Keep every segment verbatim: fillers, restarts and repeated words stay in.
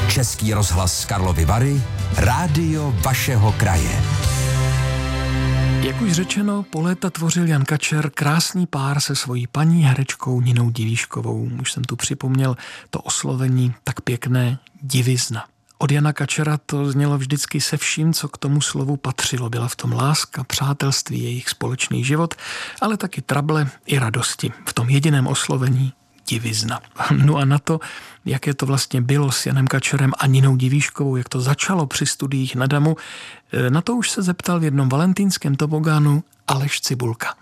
Český rozhlas Karlovy Vary, rádio vašeho kraje. Jak už řečeno, po léta tvořil Jan Kačer krásný pár se svojí paní herečkou Ninou Divíškovou. Už jsem tu připomněl to oslovení tak pěkné divizna. Od Jana Kačera to znělo vždycky se vším, co k tomu slovu patřilo. Byla v tom láska, přátelství, jejich společný život, ale taky trable i radosti. V tom jediném oslovení divizna. No a na to, jaké to vlastně bylo s Janem Kačerem a Ninou Divíškovou, jak to začalo při studiích na Damu, na to už se zeptal v jednom valentýnském tobogánu Aleš Cibulka.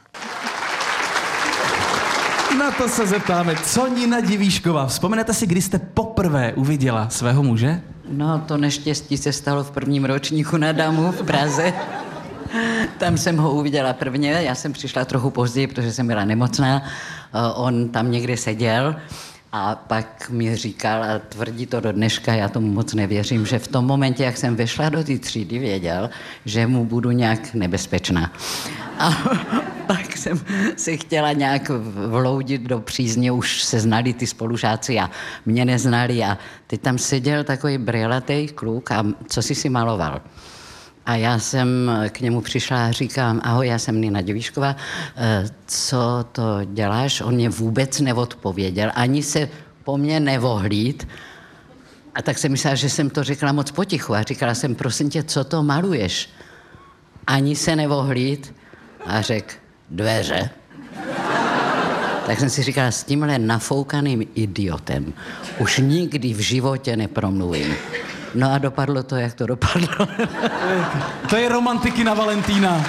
Na to se zeptáme, co Nina Divíšková. Vzpomenete si, kdy jste poprvé uviděla svého muže? No, to neštěstí se stalo v prvním ročníku na Damu v Praze. Tam jsem ho uviděla prvně, já jsem přišla trochu později, protože jsem byla nemocná. On tam někde seděl a pak mi říkal, a tvrdí to do dneška, já tomu moc nevěřím, že v tom momentě, jak jsem vešla do té třídy, věděl, že mu budu nějak nebezpečná. A pak jsem se chtěla nějak vloudit do přízně, už se znali ty spolužáci a mě neznali a teď tam seděl takový brilatej kluk a co si si maloval. A já jsem k němu přišla a říkám, ahoj, já jsem Nina Divíšková, co to děláš? On mě vůbec neodpověděl, ani se po mně nevohlíd. A tak jsem myslela, že jsem to řekla moc potichu a říkala jsem, prosím tě, co to maluješ? Ani se nevohlíd a řekl, dveře. Tak jsem si říkala, s tímhle nafoukaným idiotem už nikdy v životě nepromluvím. No a dopadlo to, jak to dopadlo. To je romantiky na Valentína.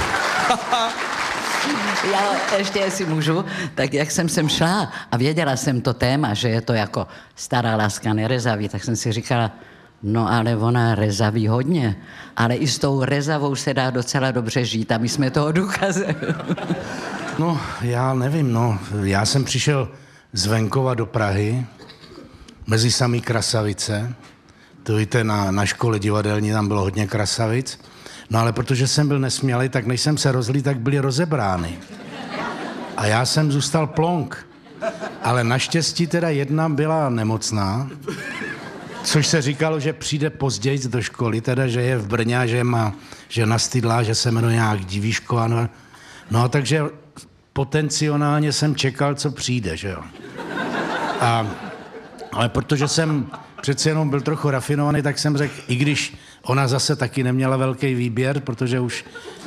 Já ještě, jestli můžu, tak jak jsem sem šla a věděla jsem to téma, že je to jako stará láska nerezaví, tak jsem si říkala, no ale ona rezaví hodně, ale i s tou rezavou se dá docela dobře žít a my jsme toho důkazem. No, já nevím, no, já jsem přišel z venkova do Prahy, mezi samý krasavice. To víte, na, na škole divadelní tam bylo hodně krasavic. No ale protože jsem byl nesmělý, tak než jsem se rozlí, tak byly rozebrány. A já jsem zůstal plonk. Ale naštěstí teda jedna byla nemocná, což se říkalo, že přijde později do školy, teda, že je v Brně a že má, že nastydlá, že se jmenuje nějak Divíšková. No, no takže potenciálně jsem čekal, co přijde, že jo. A, ale protože jsem přece jenom byl trochu rafinovaný, tak jsem řekl, i když ona zase taky neměla velký výběr, protože už...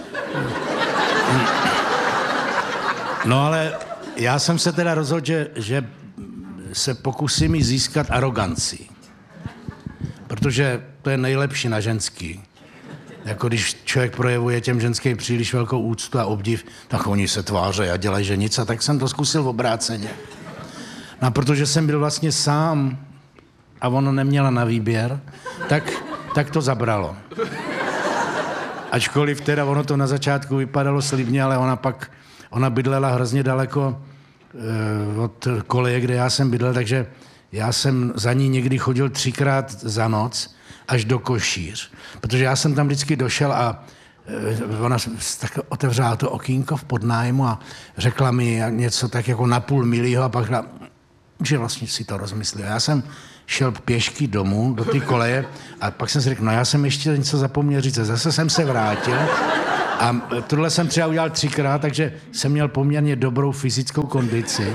No ale já jsem se teda rozhodl, že, že se pokusím jí získat aroganci. Protože to je nejlepší na ženský. Jako když člověk projevuje těm ženským příliš velkou úctu a obdiv, tak oni se tváří a dělají, že nic. A tak jsem to zkusil v obráceně. No a protože jsem byl vlastně sám a ono neměla na výběr, tak, tak to zabralo. Ačkoliv teda ono to na začátku vypadalo slibně, ale ona pak, ona bydlela hrozně daleko e, od koleje, kde já jsem bydlel, takže já jsem za ní někdy chodil třikrát za noc až do Košíř, protože já jsem tam vždycky došel a e, ona tak otevřela to okýnko v podnájmu a řekla mi něco tak jako na půl milího a pak řekla, že vlastně si to rozmyslel. Já jsem šel pěšky domů do té koleje a pak jsem si řekl, no já jsem ještě něco zapomněl říct. Zase jsem se vrátil a tohle jsem třeba udělal třikrát, takže jsem měl poměrně dobrou fyzickou kondici.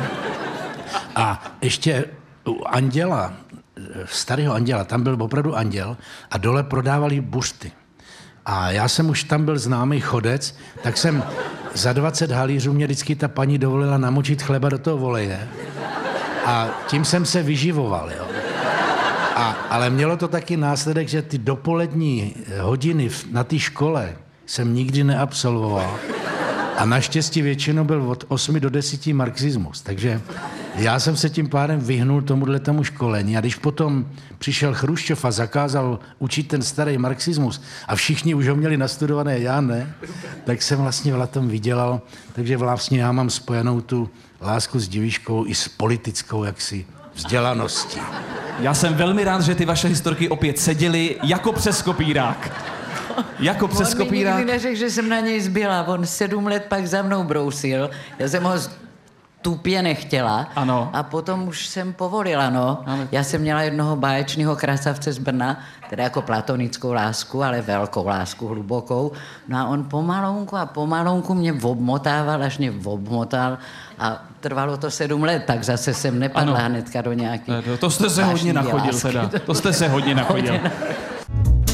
A ještě u Anděla, starého Anděla, tam byl opravdu anděl a dole prodávali buřty. A já jsem už tam byl známý chodec, tak jsem za dvacet halířů mě vždycky ta paní dovolila namočit chleba do toho voleje. A tím jsem se vyživoval, jo. A, ale mělo to taky následek, že ty dopolední hodiny na té škole jsem nikdy neabsolvoval. A naštěstí většinou byl od osmi do deseti marxismus. Takže já jsem se tím pádem vyhnul tomuhle tomu školení. A když potom přišel Chruščov a zakázal učit ten starý marxismus a všichni už ho měli nastudované, já ne, tak jsem vlastně v tom vydělal. Takže vlastně já mám spojenou tu lásku s Divíškovou i s politickou jaksi vzdělaností. Já jsem velmi rád, že ty vaše historky opět seděly jako přes kopírák. Jako přes kopírák. On mi nikdy neřekl, že jsem na něj zbyla. On sedm let pak za mnou brousil. Já jsem ho tupě nechtěla. Ano. A potom už jsem povolila, no. Ano. Já jsem měla jednoho báječného krasavce z Brna, teda jako platonickou lásku, ale velkou lásku, hlubokou. No a on pomalonku a pomalonku mě obmotával, až mě obmotal a trvalo to sedm let, tak zase jsem nepadla Ano. hnedka do nějaký To jste se hodně nachodil teda. To jste se hodně nachodil.